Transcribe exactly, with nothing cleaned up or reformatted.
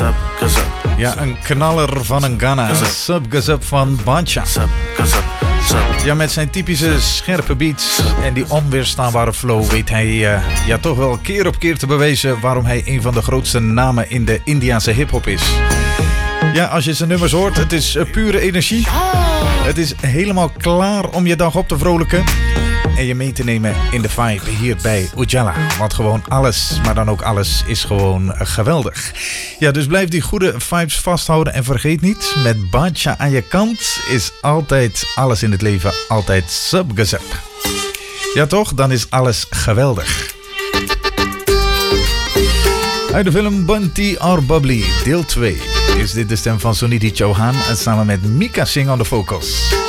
Sub Gazap. Ja, een knaller van een Ghana. Sub Gazap van Bancha. Sub Gazap. Ja, met zijn typische scherpe beats en die onweerstaanbare flow weet hij uh, ja, toch wel keer op keer te bewijzen waarom hij een van de grootste namen in de Indiase hiphop is. Ja, als je zijn nummers hoort, het is uh, pure energie. Het is helemaal klaar om je dag op te vrolijken en je mee te nemen in de vibe hier bij Ujala. Want gewoon alles, maar dan ook alles, is gewoon uh, geweldig. Ja, dus blijf die goede vibes vasthouden en vergeet niet, met Bancha aan je kant is altijd alles in het leven altijd subgezep. Ja toch? Dan is alles geweldig. Uit de film Bunty or Bubbly, deel twee, is dit de stem van Sunidhi Chauhan en samen met Mika Singh on the vocals.